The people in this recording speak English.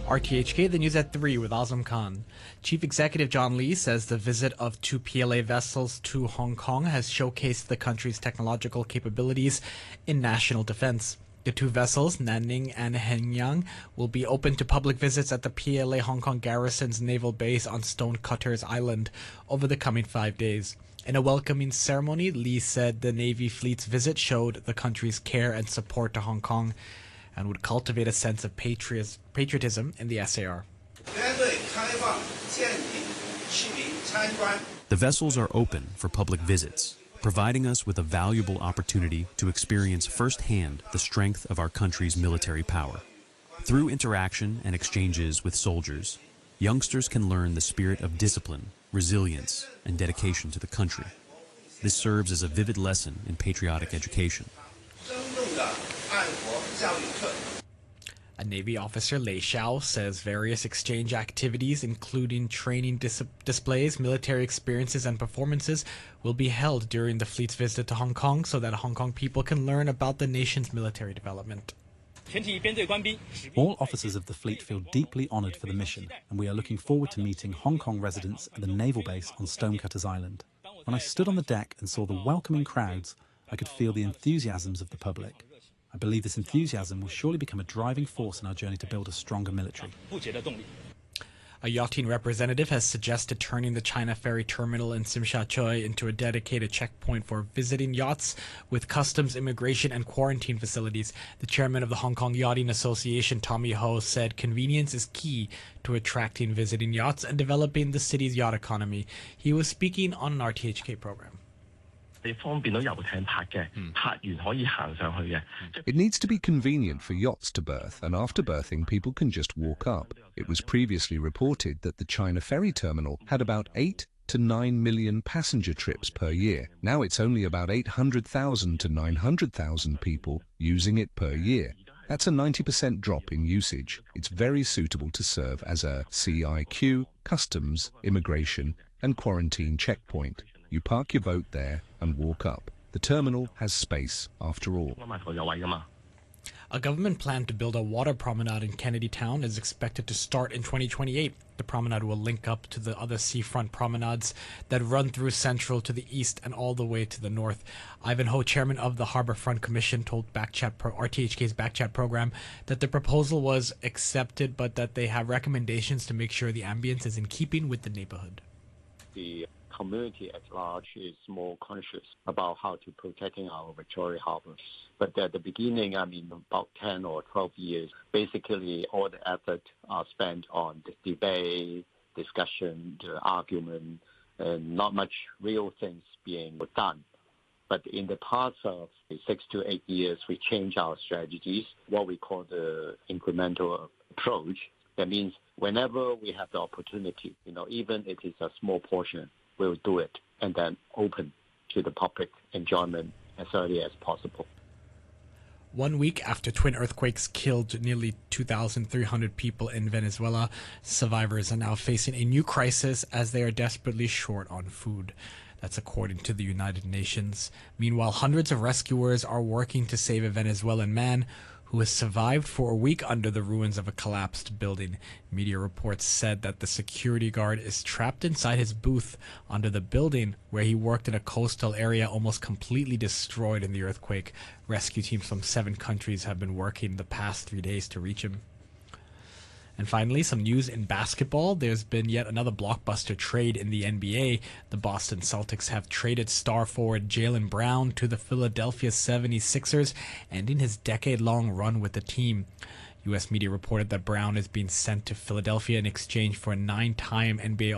RTHK, the news at 3 with Azam Khan. Chief Executive John Lee says the visit of two PLA vessels to Hong Kong has showcased the country's technological capabilities in national defense. The two vessels, Nanning and Henyang, will be open to public visits at the PLA Hong Kong Garrison's naval base on Stonecutters Island over the coming 5 days. In a welcoming ceremony, Lee said the Navy fleet's visit showed the country's care and support to Hong Kong and would cultivate a sense of patriotism in the SAR. The vessels are open for public visits, providing us with a valuable opportunity to experience firsthand the strength of our country's military power. Through interaction and exchanges with soldiers, youngsters can learn the spirit of discipline, resilience, and dedication to the country. This serves as a vivid lesson in patriotic education. A Navy officer, Lei Xiao, says various exchange activities, including training displays, military experiences, and performances, will be held during the fleet's visit to Hong Kong so that Hong Kong people can learn about the nation's military development. All officers of the fleet feel deeply honoured for the mission, and we are looking forward to meeting Hong Kong residents at the naval base on Stonecutters Island. When I stood on the deck and saw the welcoming crowds, I could feel the enthusiasms of the public. I believe this enthusiasm will surely become a driving force in our journey to build a stronger military. A yachting representative has suggested turning the China Ferry Terminal in Tsim Sha Tsui into a dedicated checkpoint for visiting yachts with customs, immigration, and quarantine facilities. The chairman of the Hong Kong Yachting Association, Tommy Ho, said convenience is key to attracting visiting yachts and developing the city's yacht economy. He was speaking on an RTHK program. It needs to be convenient for yachts to berth, and after berthing, people can just walk up. It was previously reported that the China Ferry Terminal had about 8 to 9 million passenger trips per year. Now it's only about 800,000 to 900,000 people using it per year. That's a 90% drop in usage. It's very suitable to serve as a CIQ, customs, immigration, and quarantine checkpoint. You park your boat there and walk up. The terminal has space, after all. A government plan to build a water promenade in Kennedy Town is expected to start in 2028. The promenade will link up to the other seafront promenades that run through Central to the east and all the way to the north. Ivan Ho, chairman of the Harbourfront Commission, told RTHK's Backchat program that the proposal was accepted, but that they have recommendations to make sure the ambience is in keeping with the neighborhood. The community at large is more conscious about how to protecting our Victoria Harbour. But at the beginning, about 10 or 12 years, basically all the effort are spent on the debate, discussion, the argument, and not much real things being done. But in the past of 6 to 8 years, we changed our strategies, what we call the incremental approach. That means whenever we have the opportunity, even if it's a small portion, we'll do it and then open to the public enjoyment as early as possible. 1 week after twin earthquakes killed nearly 2,300 people in Venezuela, survivors are now facing a new crisis as they are desperately short on food. That's according to the United Nations. Meanwhile, hundreds of rescuers are working to save a Venezuelan man who has survived for a week under the ruins of a collapsed building. Media reports said that the security guard is trapped inside his booth under the building where he worked in a coastal area almost completely destroyed in the earthquake. Rescue teams from 7 countries have been working the past 3 days to reach him. And finally, some news in basketball. There's been yet another blockbuster trade in the NBA. The Boston Celtics have traded star forward Jaylen Brown to the Philadelphia 76ers, ending his decade-long run with the team. U.S. media reported that Brown is being sent to Philadelphia in exchange for a 9-time NBA